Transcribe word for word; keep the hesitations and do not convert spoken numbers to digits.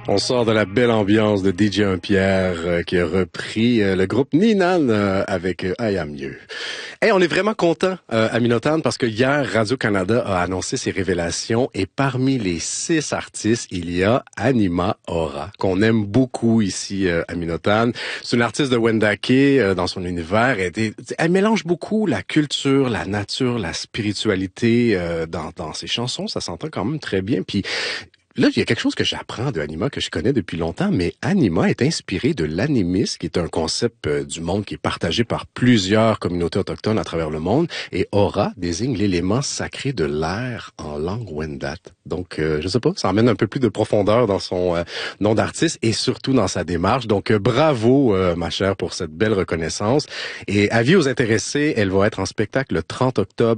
On sort de la belle ambiance de D J Un-Pierre euh, qui a repris euh, le groupe Ninan euh, avec euh, I Am You. Hey, on est vraiment content euh, à Minotan parce que hier Radio-Canada a annoncé ses révélations et parmi les six artistes, il y a Anima Aura qu'on aime beaucoup ici euh, à Minotan. C'est une artiste de Wendake euh, dans son univers. Elle, est, elle mélange beaucoup la culture, la nature, la spiritualité euh, dans, dans ses chansons. Ça s'entend quand même très bien. Puis là, il y a quelque chose que j'apprends de Anima que je connais depuis longtemps, mais Anima est inspiré de l'animisme, qui est un concept euh, du monde qui est partagé par plusieurs communautés autochtones à travers le monde, et Aura désigne l'élément sacré de l'air en langue Wendat. Donc, euh, je sais pas, ça emmène un peu plus de profondeur dans son euh, nom d'artiste et surtout dans sa démarche. Donc, euh, bravo, euh, ma chère, pour cette belle reconnaissance. Et avis aux intéressés, elle va être en spectacle le trente octobre